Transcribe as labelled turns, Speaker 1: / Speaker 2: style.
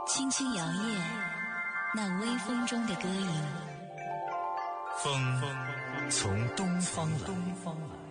Speaker 1: 轻轻摇曳那微风中的歌音。
Speaker 2: 风从东方来，